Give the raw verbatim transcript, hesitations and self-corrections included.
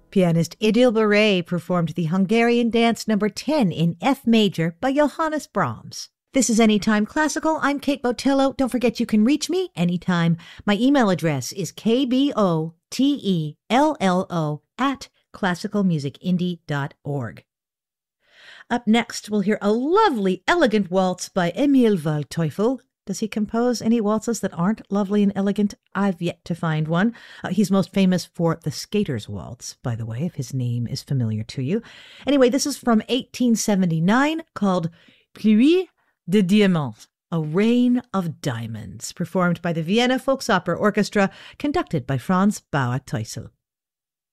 Pianist Idil Beret performed the Hungarian Dance number ten in F major by Johannes Brahms. This is Anytime Classical. I'm Kate Botello. Don't forget you can reach me anytime. My email address is k b o t e l l o at classical music indie dot org. Up next, we'll hear a lovely, elegant waltz by Emil Waldteufel. Does he compose any waltzes that aren't lovely and elegant? I've yet to find one. Uh, he's most famous for the Skater's Waltz, by the way, if his name is familiar to you. Anyway, this is from eighteen seventy-nine, called Pluie de Diamants, a rain of diamonds, performed by the Vienna Volksopera Orchestra, conducted by Franz Bauer-Teusel.